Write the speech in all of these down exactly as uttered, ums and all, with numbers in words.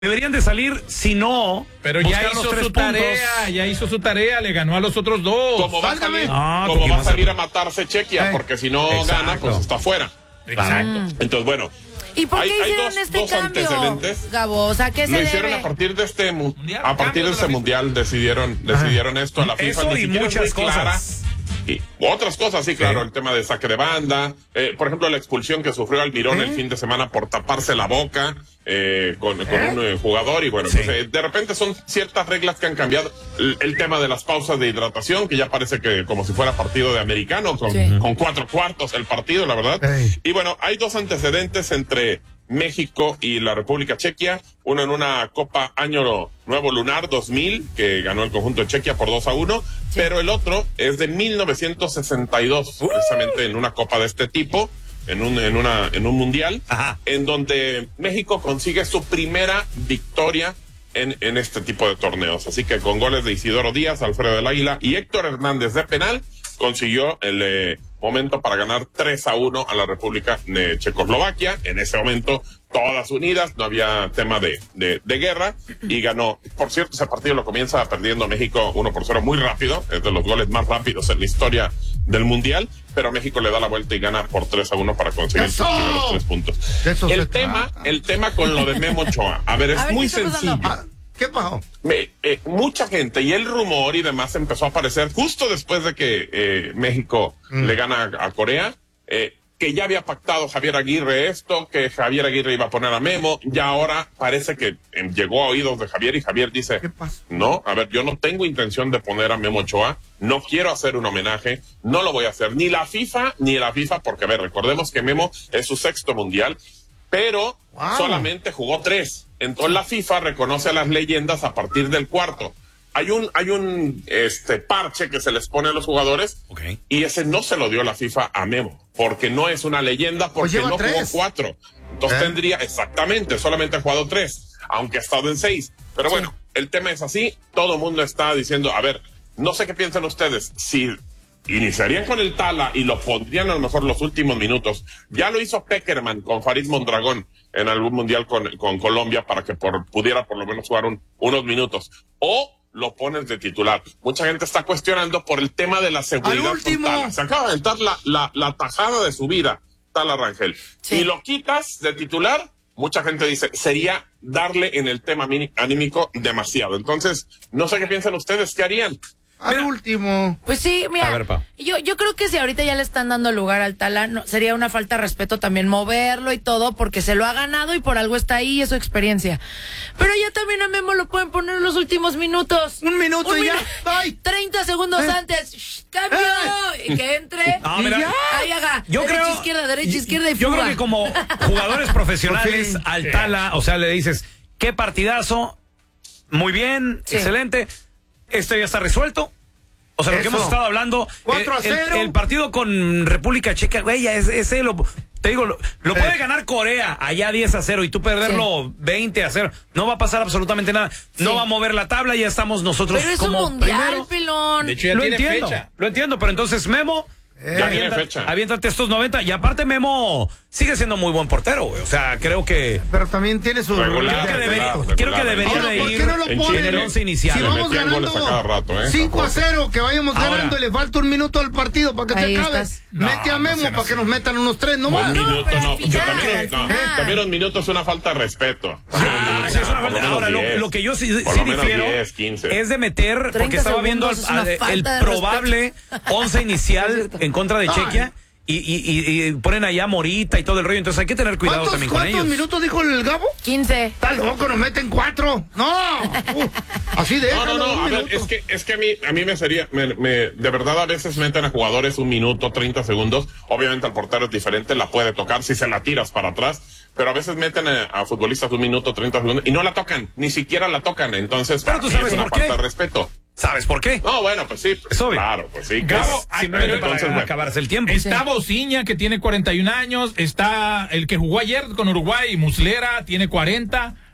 Deberían de salir, si no, pero ya hizo su puntos. tarea, ya hizo su tarea, le ganó a los otros dos. ¿Cómo va a salir, no, ¿cómo va a, salir a matarse Chequia? Eh. Porque si no Exacto. gana, pues está fuera. Exacto. Entonces, bueno. ¿Y por qué hay, hicieron hay dos, este dos cambio, antecedentes. Gabo? O sea, ¿qué se Lo debe? hicieron a partir de este mundial, a partir de este mundial decidieron decidieron ah. esto a la FIFA. Eso ni y muchas cosas. Clara. Y otras cosas, sí, claro, sí. el tema de saque de banda, eh, por ejemplo, la expulsión que sufrió Almirón ¿Eh? el fin de semana por taparse la boca eh, con, ¿Eh? con un eh, jugador, y bueno, sí. pues, eh, de repente son ciertas reglas que han cambiado. El, el tema de las pausas de hidratación, que ya parece que como si fuera partido de americano, con, sí. con cuatro cuartos el partido, la verdad. Hey. Y bueno, hay dos antecedentes entre México y la República Chequia, uno en una Copa Año Nuevo Lunar dos mil, que ganó el conjunto de Chequia por dos a uno, sí. pero el otro es de mil novecientos sesenta y dos, uh. precisamente en una Copa de este tipo, en un, en una, en un mundial, Ajá. en donde México consigue su primera victoria en, en este tipo de torneos. Así que con goles de Isidoro Díaz, Alfredo del Águila y Héctor Hernández de penal, consiguió el eh, momento para ganar tres a uno a la República de Checoslovaquia. En ese momento, todas unidas, no había tema de, de, de guerra, y ganó. Por cierto, ese partido lo comienza perdiendo México uno por cero muy rápido, es de los goles más rápidos en la historia del Mundial, pero México le da la vuelta y gana por tres a uno para conseguir sus primeros tres puntos. El tema, el tema con lo de Memo Ochoa, a ver, es a ver, muy sencillo. ¿Qué pasó? Me, eh, mucha gente y el rumor y demás empezó a aparecer justo después de que eh, México mm. le gana a, a Corea, eh, que ya había pactado Javier Aguirre esto, que Javier Aguirre iba a poner a Memo, ya ahora parece que eh, llegó a oídos de Javier y Javier dice, ¿qué pasa? No, a ver, yo no tengo intención de poner a Memo Ochoa, no quiero hacer un homenaje, no lo voy a hacer, ni la FIFA, ni la FIFA, porque a ver, recordemos que Memo es su sexto mundial, pero wow. solamente jugó tres. Entonces la FIFA reconoce a las leyendas a partir del cuarto. Hay un, hay un este parche que se les pone a los jugadores, okay. y ese no se lo dio la FIFA a Memo, porque no es una leyenda, porque pues no tres. jugó cuatro. Entonces ¿Eh? tendría, exactamente, solamente ha jugado tres, aunque ha estado en seis. Pero sí. bueno, el tema es así, todo el mundo está diciendo, a ver, no sé qué piensan ustedes, si iniciarían con el Tala y lo pondrían a lo mejor los últimos minutos. Ya lo hizo Peckerman con Farid Mondragón en algún mundial con, con Colombia para que por, pudiera por lo menos jugar un, unos minutos. O lo pones de titular. Mucha gente está cuestionando por el tema de la seguridad. Al último. Tala. Se acaba de entrar la, la, la tajada de su vida, Tala Rangel. Sí. Y lo quitas de titular, mucha gente dice, sería darle en el tema anímico demasiado. Entonces, no sé qué piensan ustedes, ¿qué harían? Al mira, último. Pues sí, mira, ver, yo, yo creo que si ahorita ya le están dando lugar al Tala, no, sería una falta de respeto también moverlo y todo, porque se lo ha ganado y por algo está ahí y es su experiencia. Pero ya también a Memo lo pueden poner en los últimos minutos. Un minuto y ya. Ay. treinta segundos eh. antes. Shh, ¡cambio! Eh. Y que entre. No, mira, y ya. Ahí haga. Yo derecha, creo, izquierda, derecha, izquierda y Yo fuga. creo que como jugadores profesionales al Tala, o sea, le dices, qué partidazo, muy bien, sí. excelente, esto ya está resuelto. O sea, lo Eso. que hemos estado hablando, cuatro a cero. El, el partido con República Checa, güey, ese, ese lo, te digo, lo, lo puede ganar Corea allá diez a cero y tú perderlo sí. veinte a cero. No va a pasar absolutamente nada. Sí. No va a mover la tabla, ya estamos nosotros pero es como un mundial, primero. Pilón. De hecho, ya lo tiene entiendo, fecha. Lo entiendo, pero entonces Memo, eh, ya avienta, tiene fecha. aviéntate estos noventa. Y aparte Memo sigue siendo muy buen portero, güey. O sea, creo que... Pero también tiene su... Regular, creo que debería, regular, creo que debería Ahora, de ¿por ir qué no lo ponen en el once inicial. Si vamos ganando rato, ¿eh? cinco a cero, que vayamos Ahora, ganando, le falta un minuto al partido para que se acabe. No, Mete a Memo no para que nos metan unos tres, no más. Un minuto, pero no. al final, también, al no, final. también un minuto es una falta de respeto. Ah, sí, es una falta. Ahora, lo, lo que yo sí, sí difiero diez, quince. es de meter, porque estaba viendo al, al, el probable once inicial en contra de Chequia. Y, y, y, y ponen allá Morita y todo el rollo, entonces hay que tener cuidado también con ellos. ¿Cuántos minutos dijo el Gabo? quince. Está loco, nos meten cuatro. No, uh, así de. No, no, no, a ver, es que, es que a mí, a mí me sería, me, me, de verdad a veces meten a jugadores un minuto, treinta segundos, obviamente al portero es diferente, la puede tocar si se la tiras para atrás, pero a veces meten a, a futbolistas un minuto, treinta segundos, y no la tocan, ni siquiera la tocan, entonces pero tú sabes es una por qué. falta de respeto. ¿Sabes por qué? No, bueno, pues sí, pues, claro, pues sí. Gabo, ay, pero entonces, para bueno. acabarse el tiempo. Está Bociña, que tiene cuarenta y un años, está el que jugó ayer con Uruguay, Muslera, tiene cuarenta.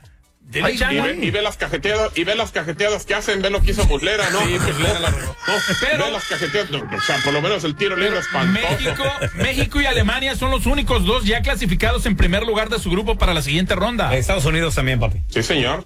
Ay, y, ve, y ve las cajeteadas, y ve las cajeteadas que hacen, ve lo que hizo Muslera, ¿no? Sí, Muslera la regó. No, pero, ve las cajeteadas, no, o sea, por lo menos el tiro libre espantoso. México, México y Alemania son los únicos dos ya clasificados en primer lugar de su grupo para la siguiente ronda. Estados Unidos también, papi. Sí, señor.